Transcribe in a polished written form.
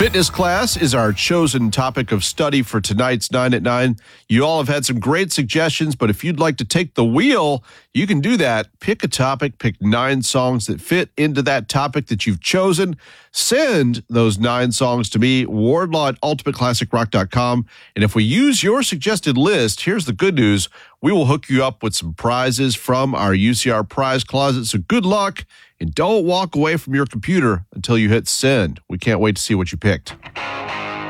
Fitness class is our chosen topic of study for tonight's 9 at 9. You all have had some great suggestions, but if you'd like to take the wheel, you can do that. Pick a topic, pick 9 songs that fit into that topic that you've chosen. Send those 9 songs to me, Wardlaw at ultimateclassicrock.com. And if we use your suggested list, here's the good news. We will hook you up with some prizes from our UCR prize closet. So good luck, and don't walk away from your computer until you hit send. We can't wait to see what you picked.